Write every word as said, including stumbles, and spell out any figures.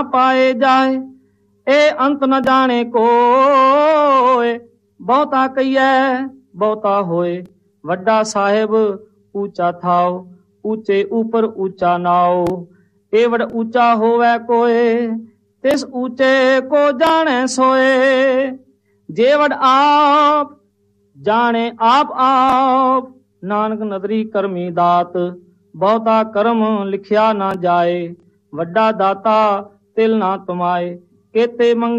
ਪਾਏ ਜਾਏ, ਇਹ ਅੰਤ न जाने कोय। ਬਹੁਤਾ ਕਹੀਐ ਬਹੁਤਾ ਹੋਏ, ਵੱਡਾ ਸਾਹਿਬ ਊਚਾ ਥਾਓ, ਊਚੇ ਉਪਰ ਊਚਾ ਨਾਓ। ਇਹ ਵਡ ਊਚਾ ਹੋਵੇ ਕੋਏ, ਤਿਸ ਊਚੇ को जाने सोए। जे वड आप जाने आप आप, नानक नदरी करमी दात। ਬਹੁਤਾ ਕਰਮ ਲਿਖਿਆ ਨਾ ਜਾਏ, ਵੱਡਾ ਦਾਤਾ ਤਿਲ ਨਾ ਤੁਮਾਏ। केते मंगे